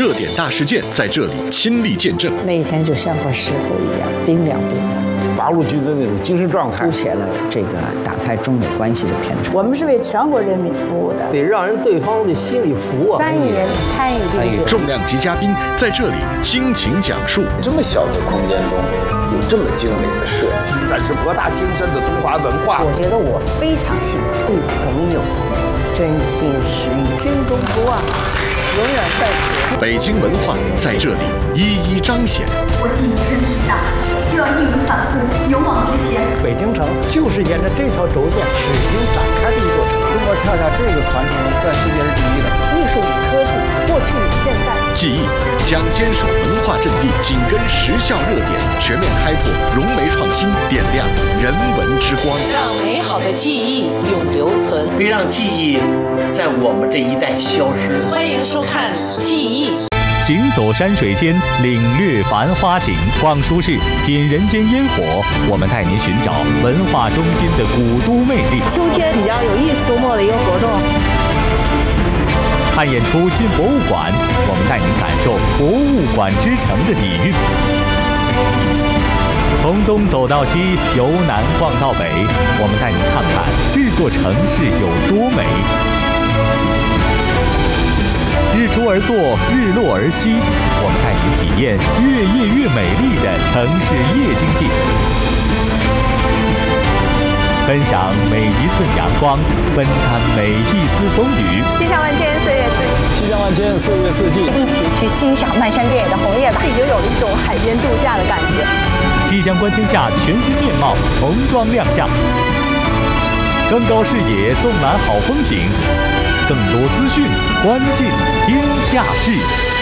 热点大事件在这里亲历见证。 那一天就像块石头一样，冰凉冰凉。 八路军的那种精神状态， 凸显了这个打开中美关系的篇章。 我们是为全国人民服务的， 得让人对方的心里服啊。 参与人参与力， 重量级嘉宾在这里倾情讲述。 这么小的空间中有这么精美的设计， 展示博大精深的中华文化。 我觉得我非常幸福， 朋友真心实意， 新中国啊，永远在此。 北京文化在这里一一彰显。 我既已身体大，就要义无反顾，勇往直前。 北京城就是沿着这条轴线始终展开的一座城。中国恰恰这个传承在世界是第一的。 艺术与科技，过去与现在。 记忆将坚守文化阵地，紧跟时效热点，全面开拓融媒创新，点亮人文之光， 让美好的记忆永留存， 别让记忆在我们这一代消失。 欢迎收看《记忆》。 行走山水间，领略繁花景；逛书市，品人间烟火。我们带您寻找文化中心的古都魅力。 秋天比较有意思，周末的一个活动。 看演出进博物馆，我们带您感受博物馆之城的底蕴。从东走到西，由南逛到北，我们带您看看这座城市有多美。日出而作，日落而息，我们带您体验越夜越美丽的城市夜经济，分享每一寸阳光，分担每一丝风雨。 气象万千，岁月四季。 气象万千，岁月四季。 一起去欣赏漫山遍野的红叶吧，已经有了一种海边度假的感觉。 气象观天下全新面貌重装亮相，更高视野，纵览好风景。更多资讯，关进天下事。